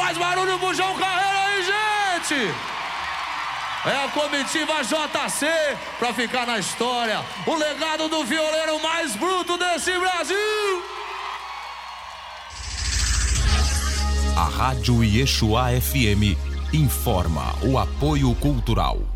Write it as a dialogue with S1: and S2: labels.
S1: Faz barulho pro João Carreiro aí, gente! É a comitiva JC pra ficar na história. O legado do violeiro mais bruto desse Brasil.
S2: A Rádio Iexuá FM informa o apoio cultural.